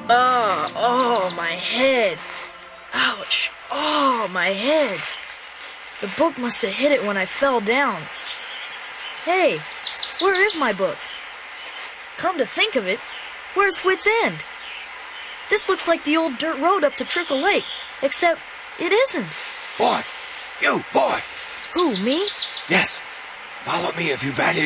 Oh, my head. Ouch. Oh, my head. The book must have hit it when I fell down. Hey, where is my book? Come to think of it, where's Wits End? This looks like the old dirt road up to Trickle Lake, except it isn't. Boy! You, boy! Who, me? Yes. Follow me if you value